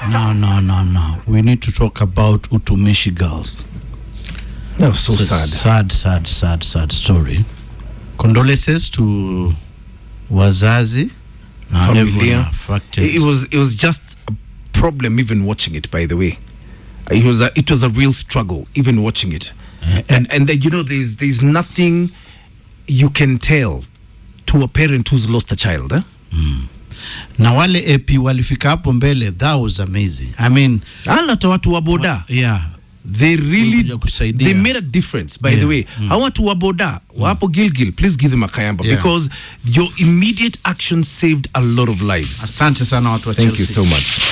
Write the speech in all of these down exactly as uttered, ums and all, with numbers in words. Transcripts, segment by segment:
no, no, no, no. We need to talk about Utumishi girls. That was so, so sad. Sad, sad, sad, sad story. Condolences to wazazi. Familia. It was it was just a problem even watching it, by the way. It was a, it was a real struggle even watching it. Uh, and and then, you know, there's there's nothing you can tell to a parent who's lost a child, eh? Mm. Na wale A P walifika hapo mbele, that was amazing. I mean, ala to watu wa boda. Yeah. They really they made a difference, by yeah. the way. Mm. Hawa watu wa boda, mm. wapo Gilgil, please give them a kayamba, yeah. because your immediate action saved a lot of lives. Asante sana watu wa Thank Chelsea. you so much.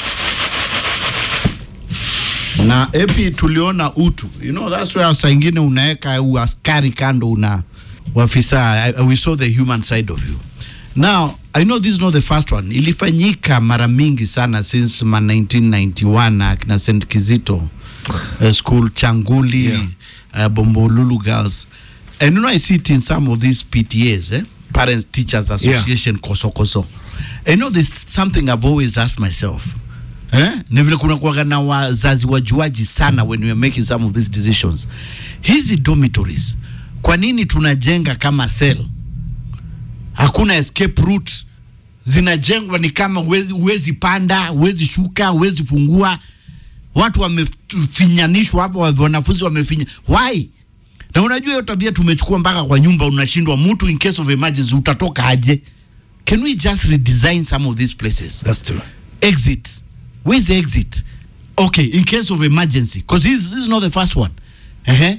Na A P tuliona utu. You know, that's where saa ingine unaeka uaskari kando una wafisa. We saw the human side of you. Now, I know this is not the first one. Ilifanyika mara mingi sana since ma nineteen ninety-one na kina Saint Kizito uh, school, Changuli, yeah. uh, Bombolulu girls. And you know, I see it in some of these P T As, eh? Parents Teachers Association, yeah. Koso Koso. And you know, there's something I've always asked myself. Eh? Nevile kuna kuwaga na wazazi wajuaji sana when we are making some of these decisions. Hizi dormitories, kwa nini tunajenga kama cell? Hakuna escape route. Zinajengwa ni kama uwezi, uwezi panda, uwezi shuka, uwezi fungua. Watu wamefinyanishwa hapo, wanafunzi wamefinya. Why? Na unajua hiyo tabia tumechukua mpaka kwa nyumba, unashindwa mtu in case of emergency utatoka aje? Can we just redesign some of these places? That's true. Exit. Where's the exit? Okay, in case of emergency. Because this, this is not the first one. Eh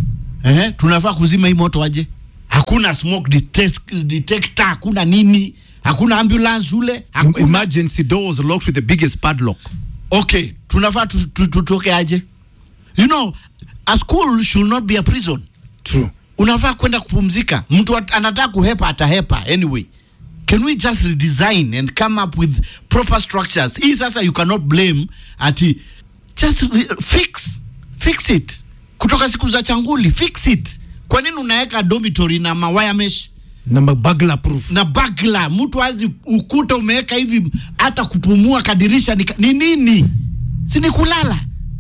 eh tunafaa kuzima hii moto aje? Hakuna smoke detect, detector, hakuna nini, hakuna ambulance ule, hakuna emergency doors locked with the biggest padlock. Okay, tunafaa tutoke aje? You know, a school should not be a prison. True. Unafaa kwenda kupumzika. Mtu anataka kuhepa atahepa anyway. Can we just redesign and come up with proper structures? Hii sasa you cannot blame ati just fix fix it. Kutoka siku za Changuli, fix it. Kwa nini unaweka dormitory na mawire mesh na bagla proof na bagla, mtu hazi ukuta umeweka hivi hata kupumua kadirisha ni, ni nini? Si ni kulala.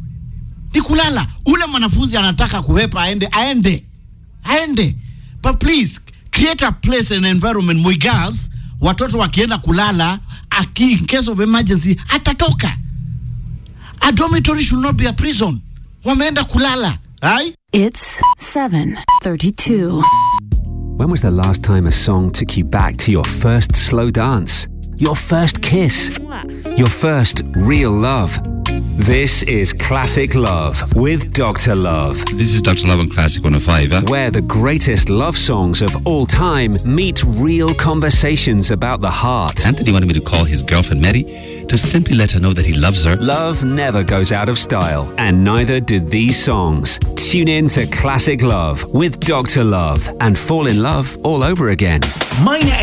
Ni kulala. Ule mwanafunzi anataka kuhepa aende aende. Aende. But please create a place and environment where girls, watoto wakienda kulala, aki in case of emergency atatoka. A dormitory should not be a prison. Wameenda kulala. Aye? It's seven thirty-two. When was the last time a song took you back to your first slow dance? Your first kiss? Your first real love? This is Classic Love with Doctor Love. This is Doctor Love on Classic one oh five. Eh? Where the greatest love songs of all time meet real conversations about the heart. Anthony wanted me to call his girlfriend Mary to simply let her know that he loves her. Love never goes out of style, and neither do these songs. Tune in to Classic Love with Doctor Love and fall in love all over again. Mine